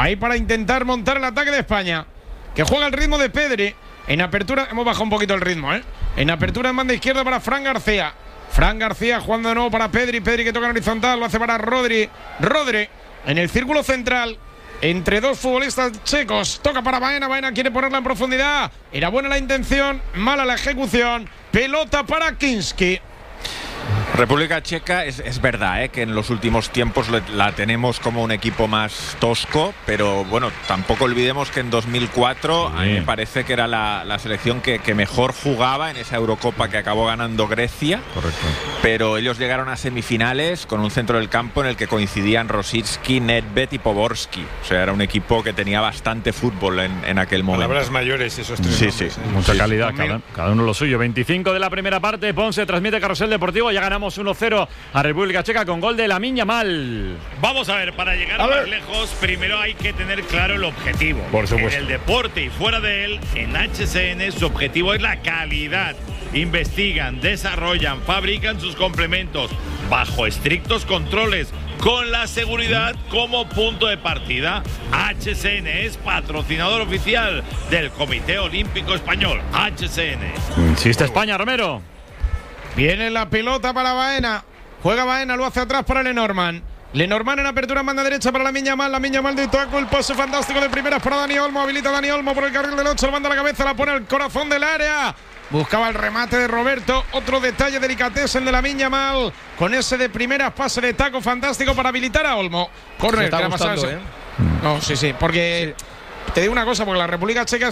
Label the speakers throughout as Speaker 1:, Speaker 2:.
Speaker 1: ahí para intentar montar el ataque de España, que juega el ritmo de Pedri. En apertura, hemos bajado un poquito el ritmo, En apertura en banda izquierda para Fran García. Fran García jugando de nuevo para Pedri. Pedri que toca en horizontal, lo hace para Rodri. Rodri en el círculo central, entre dos futbolistas checos. Toca para Baena. Baena quiere ponerla en profundidad. Era buena la intención, mala la ejecución. Pelota para Kinski.
Speaker 2: República Checa es verdad que en los últimos tiempos la tenemos como un equipo más tosco, pero bueno, tampoco olvidemos que en 2004 a mí me parece que era la selección que mejor jugaba en esa Eurocopa que acabó ganando Grecia. Correcto. Pero ellos llegaron a semifinales con un centro del campo en el que coincidían Rosicki, Nedved y Poborski. O sea, era un equipo que tenía bastante fútbol en aquel momento.
Speaker 3: Palabras mayores esos tres nombres.
Speaker 4: Mucha calidad, cada uno lo suyo. 25 de la primera parte, Ponce transmite Carrusel Deportivo, ya ganamos 1-0 a República Checa con gol de Lamine Yamal.
Speaker 5: Vamos a ver, para llegar más lejos, primero hay que tener claro el objetivo.
Speaker 4: Por supuesto.
Speaker 5: En el deporte y fuera de él, en HCN su objetivo es la calidad. Investigan, desarrollan, fabrican sus complementos bajo estrictos controles, con la seguridad como punto de partida. HCN es patrocinador oficial del Comité Olímpico Español. HCN.
Speaker 4: Insiste España, Romero.
Speaker 1: Viene la pelota para Baena. Juega Baena, lo hace atrás para Lenormand. Lenormand en apertura en banda derecha para Lamine Yamal. Lamine Yamal de taco, el pase fantástico de primeras para Dani Olmo. Habilita a Dani Olmo por el carril del 8. Lo manda a la cabeza, la pone al corazón del área. Buscaba el remate de Roberto. Otro detalle delicatessen de Lamine Yamal. Con ese de primeras, pase de taco fantástico para habilitar a Olmo. Corre,
Speaker 6: está gustando,
Speaker 1: No, sí, porque te digo una cosa, porque la República Checa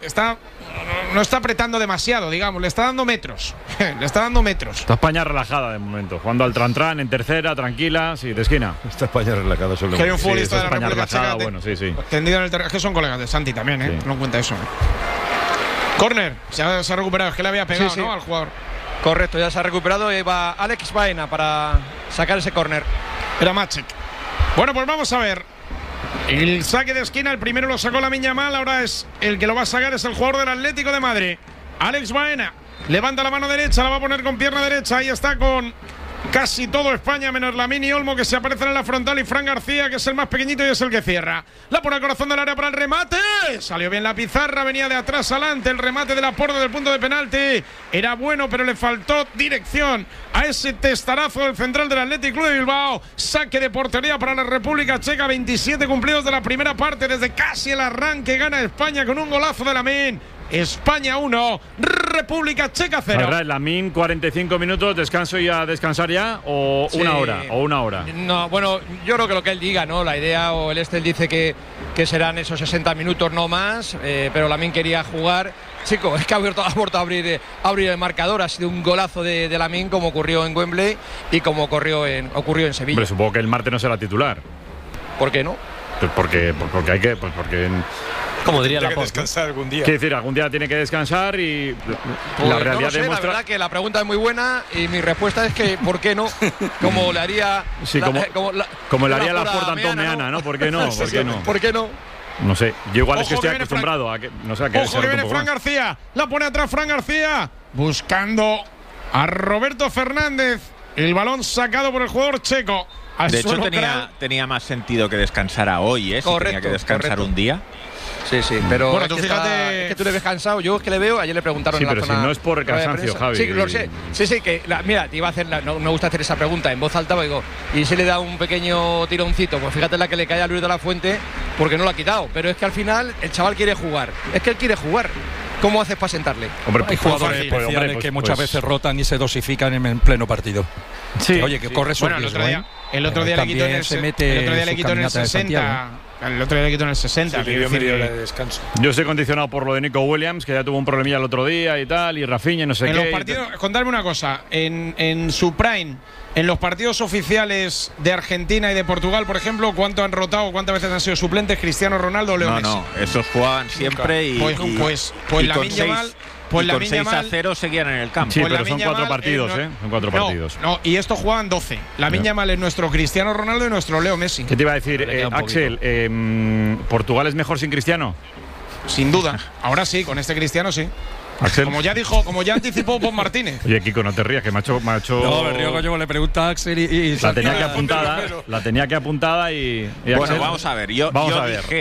Speaker 1: no está apretando demasiado, digamos, le está dando metros.
Speaker 4: Está España relajada de momento, jugando al tran en tercera, tranquila, de esquina.
Speaker 3: Está España relajada solo.
Speaker 1: Que hay un futbolista de la
Speaker 4: España
Speaker 1: República
Speaker 4: relajada,
Speaker 1: Checa
Speaker 4: bueno, sí.
Speaker 1: tendido en el terreno, que son colegas de Santi también,
Speaker 4: Sí.
Speaker 1: No cuenta eso. Córner, se ha recuperado, es que le había pegado, ¿no? Al jugador.
Speaker 6: Correcto, ya se ha recuperado y va Alex Baena para sacar ese córner.
Speaker 1: Era Maciek. Bueno, pues vamos a ver. El saque de esquina, el primero lo sacó Lamine Yamal, ahora es el que lo va a sacar, es el jugador del Atlético de Madrid. Alex Baena levanta la mano derecha, la va a poner con pierna derecha, ahí está con casi todo España, menos Lamine y Olmo, que se aparecen en la frontal, y Fran García, que es el más pequeñito y es el que cierra. La pone al corazón del área para el remate. Salió bien la pizarra, venía de atrás adelante. El remate de Laporte del punto de penalti era bueno, pero le faltó dirección a ese testarazo del central del Athletic Club de Bilbao. Saque de portería para la República Checa. 27 cumplidos de la primera parte. Desde casi el arranque gana España con un golazo de Lamine. España 1, República Checa 0.
Speaker 4: Lamine, 45 minutos, descanso y a descansar ya, o sí, una hora.
Speaker 6: No, bueno, yo creo que lo que él diga, ¿no? La idea, o el Estel dice que serán esos 60 minutos, no más, pero Lamine quería jugar. Chico, es que ha vuelto a abrir el marcador. Ha sido un golazo de Lamine, como ocurrió en Wembley y como ocurrió en Sevilla.
Speaker 4: Hombre, supongo que el martes no será titular.
Speaker 6: ¿Por qué no?
Speaker 4: Pues porque hay que, porque
Speaker 3: como diría Laporte, descansar algún día.
Speaker 4: Quiere decir, algún día tiene que descansar y
Speaker 6: pues
Speaker 4: la realidad
Speaker 6: no sé,
Speaker 4: demuestra.
Speaker 6: La verdad que la pregunta es muy buena y mi respuesta es que ¿por qué no? Como le haría.
Speaker 4: Sí, como le haría Laporte a Antón Meana, ¿no? ¿Por qué no?
Speaker 6: ¿Por qué no?
Speaker 4: No sé, yo igual es que estoy acostumbrado a que no sé, a que
Speaker 1: ojo que viene Fran García, la pone atrás Fran García, buscando a Roberto Fernández. El balón sacado por el jugador checo.
Speaker 2: De hecho, tenía más sentido que descansara hoy, ¿eh?
Speaker 6: Correcto,
Speaker 2: si tenía que descansar un día.
Speaker 6: Sí, pero
Speaker 1: bueno,
Speaker 6: tú fíjate, es que tú le ves cansado. Yo es que le veo, ayer le preguntaron
Speaker 4: sí,
Speaker 6: en la
Speaker 4: pero
Speaker 6: zona,
Speaker 4: si no es por el cansancio, Javi.
Speaker 6: Sí, lo sé. Sí, que mira, te iba a hacer no me gusta hacer esa pregunta en voz alta, digo, y se le da un pequeño tironcito, pues fíjate la que le cae a Luis de la Fuente porque no lo ha quitado, pero es que al final el chaval quiere jugar. Es que él quiere jugar. ¿Cómo haces para sentarle?
Speaker 7: Hombre, hay jugadores especiales que muchas veces rotan y se dosifican en pleno partido.
Speaker 4: Sí.
Speaker 7: Que, oye, que corre su riesgo.
Speaker 1: El otro día le quitó en el 60. El otro día le quitó en el 60.
Speaker 3: Sí, media hora de descanso.
Speaker 4: Yo estoy condicionado por lo de Nico Williams, que ya tuvo un problemilla el otro día y tal, y Rafinha, no sé qué.
Speaker 1: En los partidos, contadme una cosa, en su prime, en los partidos oficiales de Argentina y de Portugal, por ejemplo, ¿cuánto han rotado, cuántas veces han sido suplentes Cristiano Ronaldo o Leo Messi?
Speaker 2: No, esos jugaban siempre y
Speaker 1: pues Lamine Yamal.
Speaker 2: Pues con 6-0 seguían en el campo.
Speaker 4: Sí, pero son 4 partidos, ¿eh? Son 4 partidos.
Speaker 1: No, y estos juegan 12. Lamine Yamal es nuestro Cristiano Ronaldo y nuestro Leo Messi.
Speaker 4: ¿Qué te iba a decir, Axel? ¿Portugal es mejor sin Cristiano?
Speaker 1: Sin duda. Ahora sí, con este Cristiano sí.
Speaker 4: Axel.
Speaker 1: Como ya anticipó Bob Martínez.
Speaker 4: Oye, Kiko, no te rías, que me ha hecho.
Speaker 7: No, me río, coño, le pregunta a Axel y
Speaker 4: la tenía que apuntada y
Speaker 2: bueno,
Speaker 4: Axel,
Speaker 2: vamos a ver. Yo
Speaker 4: vamos a ver.
Speaker 2: dije